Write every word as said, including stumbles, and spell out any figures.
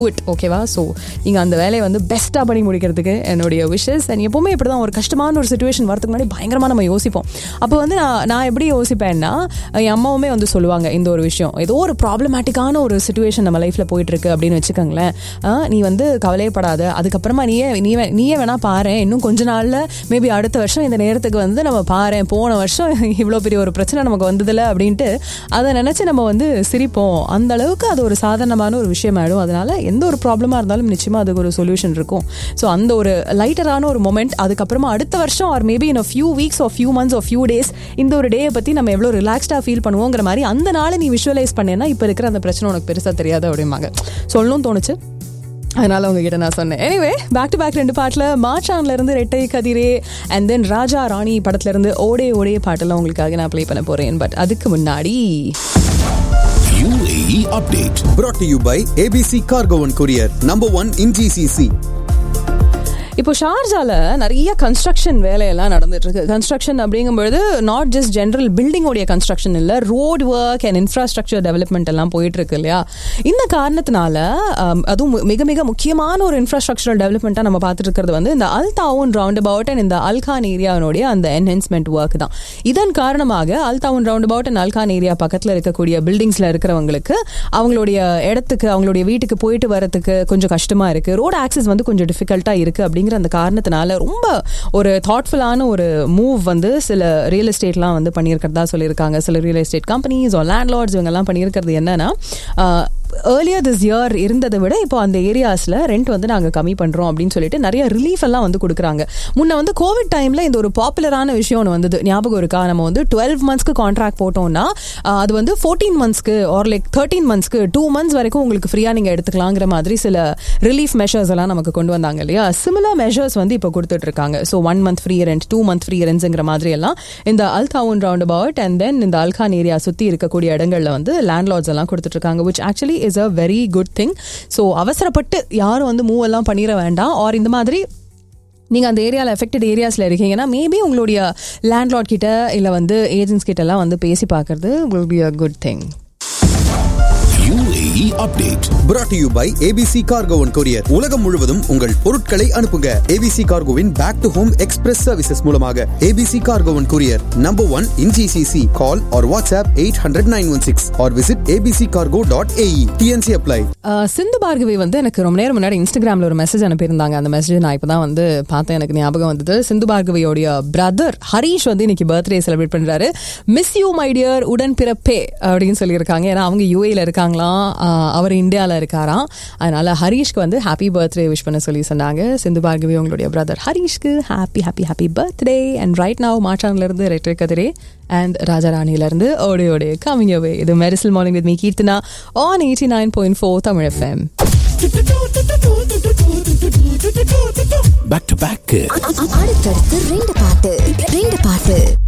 It ஓகேவா. So நீங்கள் அந்த வேலையை வந்து பெஸ்ட்டாக பண்ணி முடிக்கிறதுக்கு என்னுடைய விஷஸ். அண்ட் எப்போவுமே இப்படி தான் ஒரு கஷ்டமான ஒரு சுச்சுவேஷன் வரதுக்கு முன்னாடி பயங்கரமாக நம்ம யோசிப்போம். அப்போ வந்து நான் நான் எப்படி யோசிப்பேன்னா, என் அம்மாவுமே வந்து சொல்லுவாங்க இந்த ஒரு விஷயம், ஏதோ ஒரு ப்ராப்ளமேட்டிக்கான ஒரு சுச்சுவேஷன் நம்ம லைஃப்பில் போயிட்டுருக்கு அப்படின்னு வச்சுக்கோங்களேன், நீ வந்து கவலையப்படாத, அதுக்கப்புறமா நீயே நீ நீயே வேணா பாரு, இன்னும் கொஞ்ச நாளில் மேபி அடுத்த வருஷம் இந்த நேரத்துக்கு வந்து நம்ம பாரு, போன வருஷம் இவ்வளோ பெரிய ஒரு பிரச்சனை நமக்கு வந்ததில்ல அப்படின்ட்டு அதை நினச்சி நம்ம வந்து சிரிப்போம். அந்த அளவுக்கு அது ஒரு சாதாரணமான ஒரு விஷயம் ஆகிடும். அதனால எந்த ஒரு ப்ராப்ளமாக இருந்தாலும் நிச்சயமாக அதுக்கு ஒரு சொல்யூஷன் இருக்கும். ஸோ அந்த ஒரு லைட்டரான ஒரு மொமெண்ட், அதுக்கப்புறமா அடுத்த வருஷம் or maybe in a few weeks R few months or few days இந்த ஒரு டேயை பற்றி நம்ம எவ்வளோ ரிலாக்ஸ்டாக ஃபீல் பண்ணுவோங்கிற மாதிரி அந்த நாளை நீ விஷுவலைஸ் பண்ணேன்னா இப்போ இருக்கிற அந்த பிரச்சனை உனக்கு பெருசாக தெரியாது அப்படிம்பாங்க. சொல்லணும் தோணுச்சு, அதனால உங்ககிட்ட நான் சொன்னேன். எனிவே, பேக் டு பேக் ரெண்டு பாட்டில் மாச்சான்ல இருந்து ரெட்டை கதிரே அண்ட் தென் ராஜா ராணி படத்துல இருந்து ஓடே ஓடே பாட்டெல்லாம் உங்களுக்காக நான் ப்ளே பண்ண போறேன். பட் அதுக்கு முன்னாடி U A E update brought to you by A B C Cargo and Courier, number one in G C C. இப்போ ஷார்ஜால நிறைய கன்ஸ்ட்ரக்ஷன் வேலையெல்லாம் நடந்துட்டு இருக்கு. Construction அப்படிங்கும்பொழுது not just general பில்டிங்கோடைய construction இல்லை, road work and infrastructure development எல்லாம் போயிட்டு இருக்கு இல்லையா. இந்த காரணத்தினால அதுவும் மிக மிக முக்கியமான ஒரு இன்ஃப்ராஸ்ட்ரக்சரல் டெவலப்மெண்ட்டாக நம்ம பார்த்துட்டு இருக்கிறது வந்து இந்த அல் தாவுன் ரவுண்ட் அபவுட் அண்ட் இந்த அல்கான் ஏரியாவினுடைய அந்த என்ஹென்ஸ்மெண்ட் ஒர்க் தான். இதன் காரணமாக அல் Daund round about and அல்கான் area பக்கத்தில் இருக்கக்கூடிய பில்டிங்ஸ்ல இருக்கிறவங்களுக்கு அவங்களுடைய இடத்துக்கு அவங்களுடைய வீட்டுக்கு போயிட்டு வரதுக்கு கொஞ்சம் கஷ்டமா இருக்கு, ரோட் ஆக்சஸ் வந்து கொஞ்சம் டிஃபிகல்ட்டா இருக்கு அப்படிங்கிற அந்த காரணத்தினால ரொம்ப ஒரு தாட்ஃபுல்லான ஒரு மூவ் வந்து சில ரியல் எஸ்டேட்லாம் வந்து பண்ணியிருக்கிறதா சொல்லியிருக்காங்க. சில real estate companies are landlords இவங்கெல்லாம் பண்ணியிருக்கிறது என்னன்னா, ஏர்லியர் திஸ் இயர் இருந்ததை விட இப்போ அந்த ஏரியாஸில் ரெண்ட் வந்து நாங்கள் கம்மி பண்ணுறோம் அப்படின்னு சொல்லிட்டு நிறைய ரிலீஃப் எல்லாம் வந்து கொடுக்குறாங்க. முன்ன வந்து கோவிட் டைமில் இந்த ஒரு பாப்புலரான விஷயம் ஒன்று வந்தது, ஞாபகம் இருக்கா? நம்ம வந்து டுவெல் மந்த்ஸ்க்கு கான்ட்ராக்ட் போட்டோம்னா அது வந்து ஃபோர்டீன் மந்த்ஸ்க்கு ஆர் லைக் தேர்ட்டீன் மந்த்ஸ்க்கு டூ மந்த்ஸ் வரைக்கும் உங்களுக்கு ஃப்ரீயாக நீங்கள் எடுத்துக்கலாங்கிற மாதிரி சில ரிலீஃப் மெஷர்ஸ் எல்லாம் நமக்கு கொண்டு வந்தாங்க இல்லையா. சிமிலர் மெஷர்ஸ் வந்து இப்போ கொடுத்துட்டு இருக்காங்க. So one month free rent, two month free ரெண்ட்ஸுங்கிற மாதிரி எல்லாம் இந்த அல் Daund round about and then இந்த அல்கான் ஏரியா சுற்றி இருக்கக்கூடிய இடங்களில் வந்து லேண்ட்லார்ட்ஸ் எல்லாம் கொடுத்துட்டு இருக்காங்க, which actually is a very good thing. So அவசரப்பட்டு யாரும் வந்து மூவ் எல்லாம் பண்ணிட வேண்டாம். ஆர் இந்த மாதிரி நீங்க அந்த ஏரியாவில் எஃபெக்டட் ஏரியாஸ்ல இருக்கீங்கன்னா மேபி உங்களுடைய லேண்ட்லார்ட் கிட்ட இல்ல வந்து ஏஜென்ட்ஸ் கிட்ட எல்லாம் வந்து பேசி பார்க்கறது will be a good thing. U A E update brought to you by A B C Cargo and Courier. உலகம் முழுவதும் உங்கள் பொருட்களை அனுப்புங்க A B C Cargoவின் back to home express services மூலமாக. A B C Cargo and Courier, number one in G C C. Call or WhatsApp eight hundred nine one six or visit a b c cargo dot a e. T N C apply. சிந்து பார்கவி வந்து எனக்கு ரொம்ப நேரம் முன்னாடி இன்ஸ்டாகிராம்ல ஒரு message அனுப்பியிருந்தாங்க. அந்த message நான் இப்பதான் வந்து பார்த்தேன், எனக்கு ஞாபகம் வந்தது. சிந்து பார்கவியோடைய பிரதர் ஹரீஷ் வந்து இன்னைக்கு பர்த்டே செலிப்ரேட் பண்றாரு. மிஸ் யூ மை டியர் உடன் பிறப்பே அப்படின்னு சொல்லியிருக்காங்க. ஏன்னா அவங்க யூஏல இருக்காங்களா, அவர் இந்தியாவில் இருக்காராம். அதனால ஹரீஷ்க்கு வந்து ஹாப்பி பர்த்டே விஷ் பண்ண சொல்லி சொன்னாங்க. சிந்து பார்கவி உங்களுடைய brother ஹரீஷ்க்கு happy happy happy birthday. And right now மாற்றான்ல இருந்து ரெட்டை கதிரே அண்ட் ராஜாராணியில இருந்து ஓடே ஓடே கமிங் அவே. இது Mersal morning with me Keerthana on eighty nine point four Tamil FM. Back to back. அடுத்தடுத்து ரெண்டு பாட்டு ரெண்டு பாட்டு